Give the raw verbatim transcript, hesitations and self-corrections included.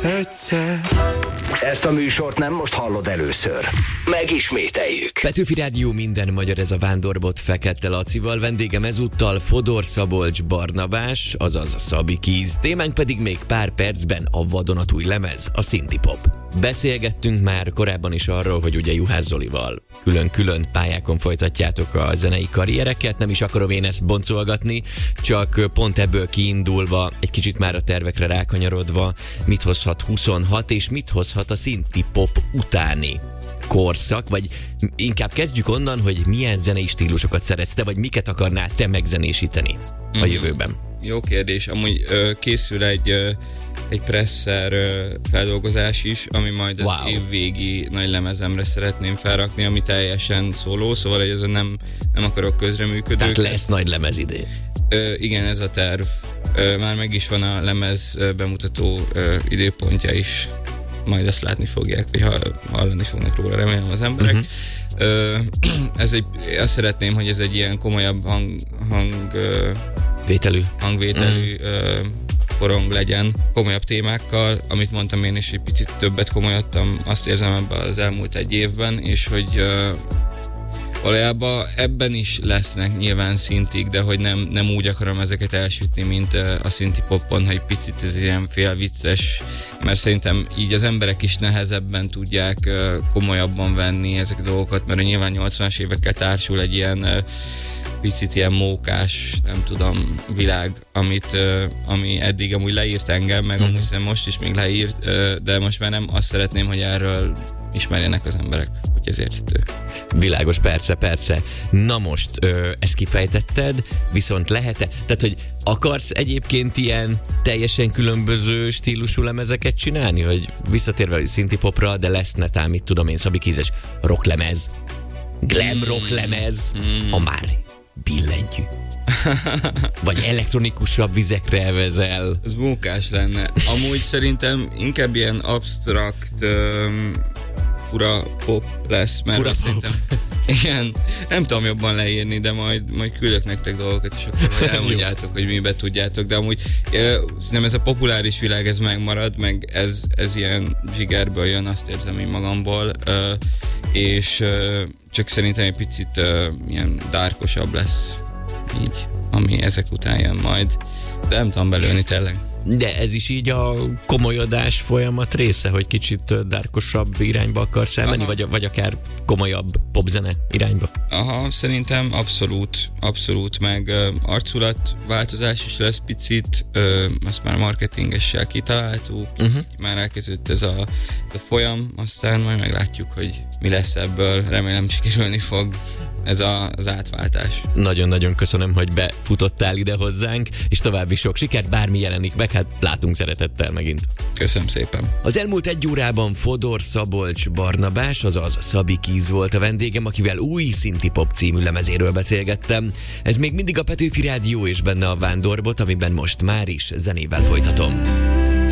egyszer. Ezt a műsort nem most hallod először. Megismételjük. Petőfi Rádió, minden magyar, ez a Vándorbot Fekete Lacival. Vendégem ezúttal Fodor Szabolcs Barnabás, azaz Szabi Keys. Témánk pedig még pár percben a vadonatúj lemez, a Synthie Pop. Beszélgettünk már korábban is arról, hogy ugye Juhász Zolival külön-külön pályákon folytatjátok a zenei karriereket. Nem is akarom én ezt boncolgatni, csak pont ebből kiindulva, egy kicsit már a tervekre rákanyarodva, mit hozhat huszonhat, és mit hozhat a Synthie Pop utáni korszak, vagy inkább kezdjük onnan, hogy milyen zenei stílusokat szeretsz te, vagy miket akarnál te megzenésíteni a mm-hmm. jövőben? Jó kérdés. Amúgy ö, készül egy, ö, egy Presser ö, feldolgozás is, ami majd az wow. évvégi nagy lemezemre szeretném felrakni, ami teljesen szóló, szóval hogy ezen nem, nem akarok közreműködőket. Tehát lesz nagy lemez idén. Ö, igen, ez a terv. Ö, már meg is van a lemez bemutató ö, időpontja is. Majd ezt látni fogják, vagy hallani fognak róla, remélem az emberek. Uh-huh. Ö, ez egy, azt szeretném, hogy ez egy ilyen komolyabb hang, hang Vételű. hangvételű uh-huh. ö, korong legyen, komolyabb témákkal, amit mondtam én is, egy picit többet komolyodtam, azt érzem ebben az elmúlt egy évben, és hogy ö, valójában ebben is lesznek nyilván szintig, de hogy nem, nem úgy akarom ezeket elsütni, mint a Synthie Popon, hogy picit ez ilyen félvicces, mert szerintem így az emberek is nehezebben tudják komolyabban venni ezek a dolgokat, mert nyilván nyolcvanas évekkel társul egy ilyen picit ilyen mókás, nem tudom, világ, amit, ami eddig amúgy leírt engem, meg amúgy szerintem most is még leírt, de most már nem azt szeretném, hogy erről ismerjenek az emberek, hogy ez érthető. Világos, persze, persze. Na most, ö, ezt kifejtetted, viszont lehet-e, tehát, hogy akarsz egyébként ilyen teljesen különböző stílusú lemezeket csinálni, hogy visszatérve a Synthie Popra, de lesz netán, mit tudom én, Szabi Keys-es rocklemez, glam rock lemez, mm. ha már billentyű. Vagy elektronikusabb vizekre elvezel. Ez mókás lenne. Amúgy szerintem inkább ilyen absztrakt, um, fura pop lesz, mert fura szerintem pop. Igen, nem tudom jobban leírni, de majd, majd küldök nektek dolgokat, és akkor majd elmondjátok, hogy mibe tudjátok, de amúgy nem ez a populáris világ, ez megmarad, meg ez, ez ilyen zsigerből jön, azt érzem én magamból, és csak szerintem egy picit ilyen dárkosabb lesz így, ami ezek után jön majd, de nem tudom belőni tényleg. De ez is így a komolyodás folyamat része, hogy kicsit dárkosabb irányba akarsz elmenni, vagy, vagy akár komolyabb popzene irányba? Aha, szerintem abszolút, abszolút, meg uh, arculatváltozás is lesz picit, uh, azt már marketingessel kitaláltuk, uh-huh. már elkezdődött ez a, a folyam, aztán majd meglátjuk, hogy mi lesz ebből, remélem sikerülni fog ez a, az átváltás. Nagyon-nagyon köszönöm, hogy befutottál ide hozzánk, és további sok sikert, bármi jelenik meg, hát látunk szeretettel megint. Köszönöm szépen. Az elmúlt egy órában Fodor Szabolcs Barnabás, azaz Szabi Keys volt a vendégem, akivel új Synthie Pop című lemezéről beszélgettem. Ez még mindig a Petőfi Rádió, és benne a Vándorbot, amiben most már is zenével folytatom.